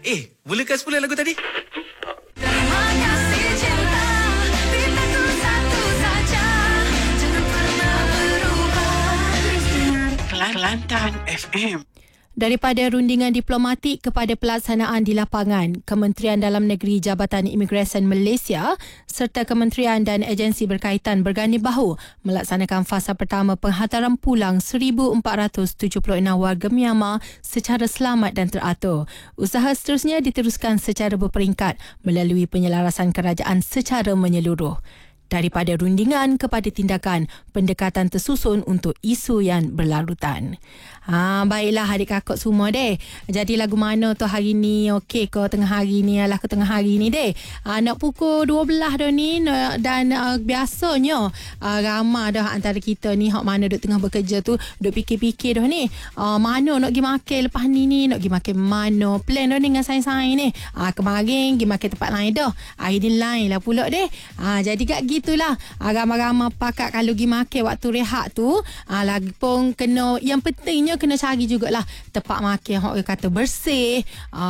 Mulakan semula lagu tadi. Terima kasih cinta, bintangku satu saja, jangan pernah berubah. Kelantan FM. Daripada rundingan diplomatik kepada pelaksanaan di lapangan, Kementerian Dalam Negeri Jabatan Imigresen Malaysia serta kementerian dan agensi berkaitan berganding bahu melaksanakan fasa pertama penghantaran pulang 1,476 warga Myanmar secara selamat dan teratur. Usaha seterusnya diteruskan secara berperingkat melalui penyelarasan kerajaan secara menyeluruh. Daripada rundingan kepada tindakan, pendekatan tersusun untuk isu yang berlarutan. Baiklah adik kakak semua deh. Jadi lagu mana tu hari ni? Okey ke tengah hari ni? Alah ke tengah hari ni deh. Nak pukul 12 dah ni dan biasanya ramai dah antara kita ni hak mana duk tengah bekerja tu duk fikir-fikir dah ni. Mana nak pergi makan lepas ni nak pergi makan mana? Plan dah ni dengan sains-sains ni. Kemarin pergi makan tempat lain dah. Hari ni lain lah pula deh. Jadi kat gitulah. Ramai-ramai pakat kalau pergi makan waktu rehat tu lagi pun kena, yang pentingnya kena cari jugalah tempat makan orang kata bersih,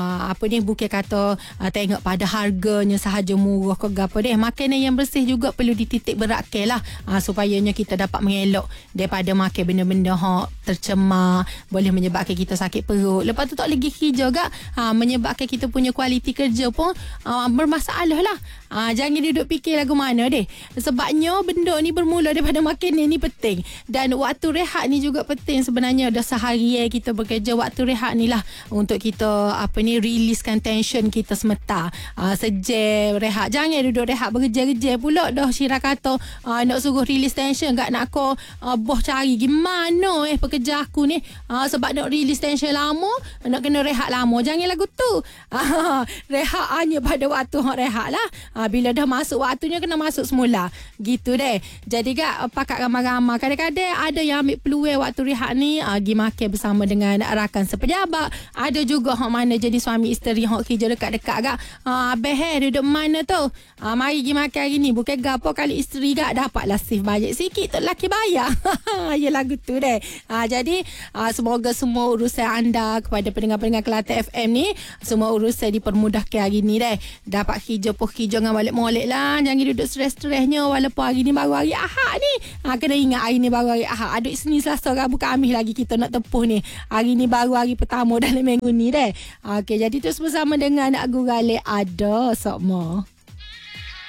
bukan kata tengok pada harganya sahaja murah ke apa deh. Makanan yang bersih juga perlu dititik beratkan lah, supayanya kita dapat mengelak daripada makan benda-benda tercemar, boleh menyebabkan kita sakit perut. Lepas tu tak lagi kerja gak, menyebabkan kita punya kualiti kerja pun bermasalah lah. Jangan duduk fikir lagu mana deh. Sebabnya benda ni bermula daripada makanan ni penting. Dan waktu rehat ni juga penting sebenarnya. Dah seharian kita bekerja, waktu rehat ni lah untuk kita riliskan tension kita semata. Sejam rehat. Jangan duduk rehat bekerja-kerja pula dah Syirah kata nak suruh rilis tension kat nak aku boh cari gimana pekerja aku ni. Sebab nak rilis tension lama, nak kena rehat lama. Jangan lagu tu. Rehat hanya pada waktu rehat lah. Bila dah masuk waktunya kena masuk semula. Gitu deh. Jadi pakat ramai-ramai. Kadang-kadang ada yang ambil peluang waktu rehat ni pergi makan bersama dengan rakan sepejabat. Ada juga mana jadi suami isteri kerja dekat-dekat duduk mana tu. Mari pergi makan hari ni. Bukan gapo kali isteri dapatlah sif bajet sikit tu lelaki bayar. Ya lagu tu deh. Jadi semoga semua urusan anda kepada pendengar-pendengar Kelantan FM ni, semua urusan dipermudahkan hari ni deh. Dapat kerja dengan balik-molek lah. Jangan duduk stres-stresnya walaupun hari ni baru hari Ahad ni. Kena ingat hari ni baru hari Ahad. Aduk Isnin, Selasa, Rabu, Khamis lagi kita nak tempuh ni. Hari ni baru hari pertama dalam minggu ni deh. Okey, jadi terus bersama dengan Gurale ada Sokmo.